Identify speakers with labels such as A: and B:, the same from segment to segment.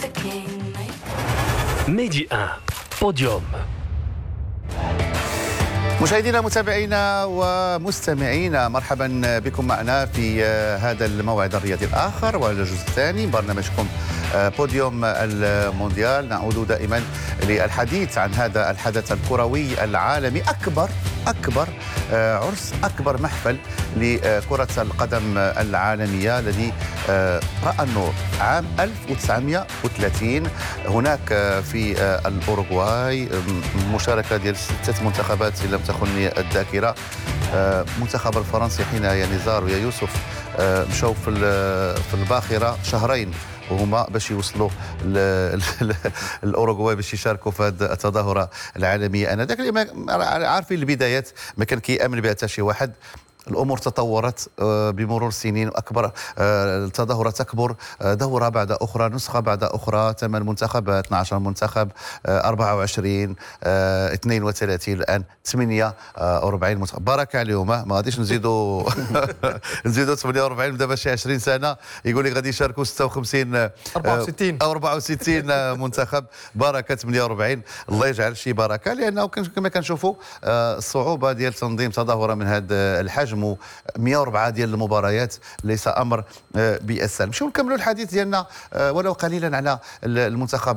A: ميدي 1 بوديوم.
B: مشاهدينا متابعينا ومستمعينا، مرحبا بكم معنا في هذا الموعد الرياضي الآخر والجزء الثاني برنامجكم بوديوم المونديال. نعود دائما للحديث عن هذا الحدث الكروي العالمي، أكبر عرس، أكبر محفل لكرة القدم العالمية الذي رأى النور عام 1930 هناك في الأوروغواي. مشاركة ديال 6 منتخبات إن لم تخني الذاكرة. منتخب الفرنسي حين يا نزار ويا يوسف مشاو في الباخرة شهرين وهما باش يوصلوا الاوروغواي باش يشاركوا في هذه التظاهره العالميه. انا ذاك اللي عارفين البدايات ما كان كيامن بها حتى شي واحد. الامور تطورت بمرور السنين، واكبر التظاهرات تكبر دوره بعد اخرى، نسخه بعد اخرى. 8 منتخبات، 12 منتخب، 24، 32، الان 48 منتخب. بارك عليهم، ما غاديش نزيدوا نزيدوا 48 دابا شي 20 سنه يقول لي غادي يشاركوا 56 او 64 منتخب. بركه 48، الله يجعل شي بركه، لانه كما كنشوفوا الصعوبه ديال تنظيم تظاهره من هذا الحجم، 104 ديال المباريات ليس امر بالسهل. نمشيو نكملوا الحديث ديالنا ولو قليلا على المنتخب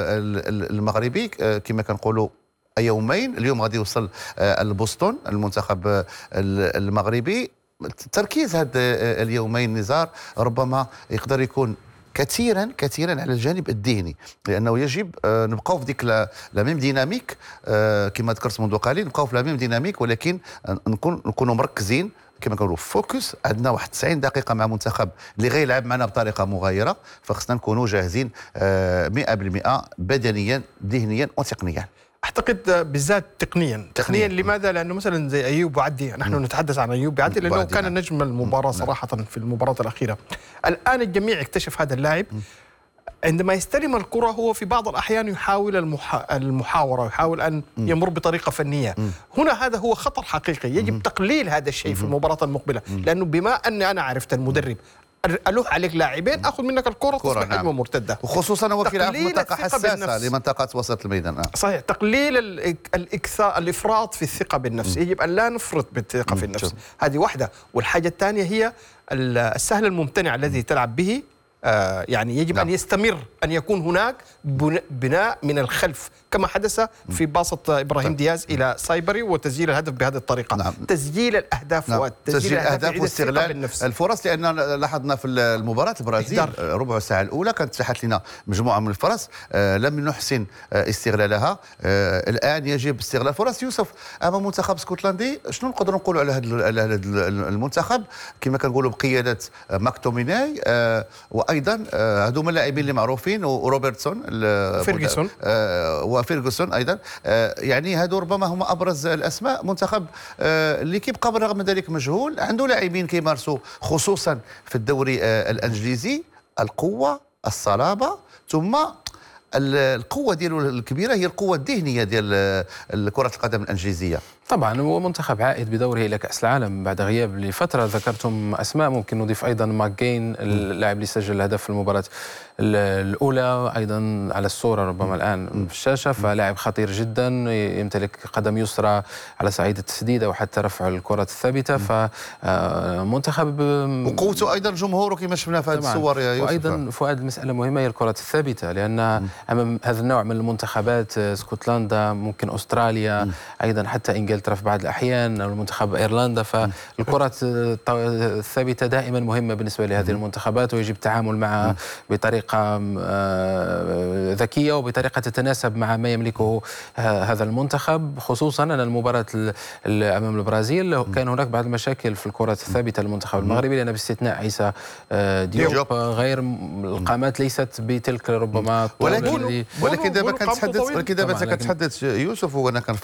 B: المغربي. كما كنقولوا يومين، اليوم غادي يوصل لبوسطن المنتخب المغربي. تركيز هذا اليومين نزار ربما يقدر يكون كثيرا على الجانب الذهني، لانه يجب نبقاو في ديك لا ميم ديناميك كما ذكرت منذ قليل، نبقاو في لا ميم ديناميك، ولكن نكونوا مركزين كما كنقولوا فوكس. عندنا واحد 90 دقيقه مع منتخب اللي غيلعب معنا بطريقه مغايره، فخصنا نكونوا جاهزين 100% بدنيا ذهنيا وتقنيا.
C: اعتقد بالذات تقنيا. لماذا؟ لانه مثلا زي ايوب وعدي، نحن نتحدث عن ايوب بعدي لانه كان نجم المباراه صراحه في المباراه الاخيره. الان الجميع اكتشف هذا اللاعب. عندما يستلم الكره هو في بعض الاحيان يحاول المحاوره، يحاول ان يمر بطريقه فنيه. هنا هذا هو خطر حقيقي، يجب تقليل هذا الشيء في المباراه المقبله، لانه بما اني انا عرفت المدرب ألوح عليك لاعبين، أخذ منك الكرة تصبح هجمة مرتدة،
B: وخصوصا هو كيلعب في منطقة حساسة لمنطقة وسط الميدان.
C: صحيح، تقليل الإفراط في الثقة بالنفس. يجب أن لا نفرط بالثقة في النفس. هذه واحدة. والحاجة الثانية هي السهل الممتنع الذي تلعب به. يعني يجب أن يستمر، أن يكون هناك بناء من الخلف كما حدث في باصة إبراهيم دياز إلى سايبري وتسجيل الهدف بهذه الطريقة. تسجيل الأهداف
B: تسجيل الأهداف واستغلال الفرص، لأن لاحظنا في المباراة البرازيل ربع ساعة الأولى كانت تحت لنا مجموعة من الفرص لم نحسن استغلالها. الآن يجب استغلال الفرص. يوسف، أمام منتخب اسكتلندي شنو نقدروا نقولوا على هذا المنتخب؟ كما كنقولوا بقيادة ماكتوميناي، وايضا هذوما اللاعبين اللي معروفين، وروبرتسون وفيرغسون ايضا. يعني هذو ربما هما ابرز الاسماء. منتخب اللي كيبقى بالرغم من ذلك مجهول، عنده لاعبين كيمارسوا خصوصا في الدوري الانجليزي القوه، الصلابه، ثم القوه ديالو الكبيره هي القوه الذهنيه ديال كره القدم الانجليزيه.
D: طبعا هو منتخب عائد بدوره الى كاس العالم بعد غياب لفتره. ذكرتم اسماء، ممكن نضيف ايضا ماكجين اللاعب اللي سجل الهدف في المباراه الاولى، ايضا على الصوره ربما الان في الشاشه، فلاعب خطير جدا يمتلك قدم يسرى على صعيد التسديد او حتى رفع الكرات الثابته. فمنتخب
B: وقوته ايضا جمهوره كما شفنا في هذه الصور يا يوسف.
D: وايضا فؤاد المساله مهمه هي الكرات الثابته، لان امام هذا النوع من المنتخبات اسكتلندا، ممكن استراليا، ايضا حتى انجلترا في بعض الاحيان، المنتخب ايرلندا، فالكرات الثابته دائما مهمه بالنسبه لهذه المنتخبات، ويجب التعامل معها بطريقه ذكيه وبطريقه تتناسب مع ما يملكه هذا المنتخب. خصوصا ان المباراه امام البرازيل كان هناك بعض المشاكل في الكرات الثابته للمنتخب المغربي، لان باستثناء عيسى ديوب غير القامات ليست بتلك ربما
B: ولكن دابا كنتحدث يوسف، وانا